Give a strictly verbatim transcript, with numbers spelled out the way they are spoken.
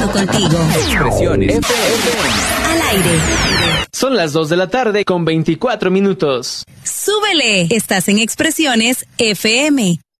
conectando contigo. Expresiones F M. Al aire. Son las dos de la tarde con veinticuatro minutos. ¡Súbele! Estás en Expresiones F M.